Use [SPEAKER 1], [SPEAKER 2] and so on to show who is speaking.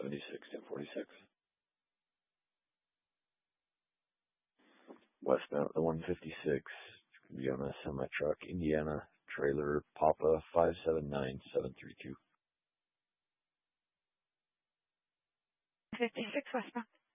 [SPEAKER 1] 76-1046. Westbound the 156. It's going to be on a semi-truck, Indiana, trailer, Papa 579732.
[SPEAKER 2] 56 westbound.